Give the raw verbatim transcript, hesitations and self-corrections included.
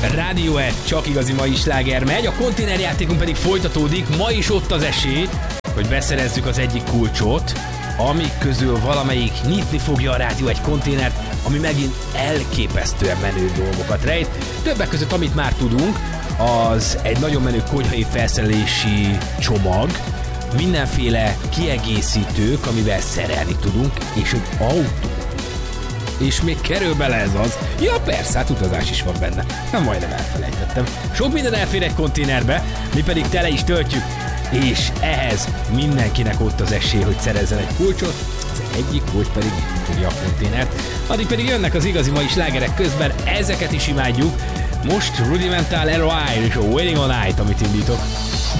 Rádió egy, csak igazi mai sláger megy, a konténerjátékunk pedig folytatódik, ma is ott az esély, hogy beszerezzük az egyik kulcsot, amik közül valamelyik nyitni fogja a Rádió egy konténert, ami megint elképesztően menő dolgokat rejt. Többek között, amit már tudunk, az egy nagyon menő konyhai felszerelési csomag, mindenféle kiegészítők, amivel szerelni tudunk, és egy autó. És még kerül bele ez az. Ja persze, hát utazás is van benne. Na, majdnem elfelejtettem. Sok minden elfér egy konténerbe, mi pedig tele is töltjük, és ehhez mindenkinek ott az esély, hogy szerezzen egy kulcsot, az egyik kulcs pedig nyitni fogja a konténert. Addig pedig jönnek az igazi mai slágerek közben, ezeket is imádjuk. Most Rudimental Air és a Waiting on Night, amit indítok.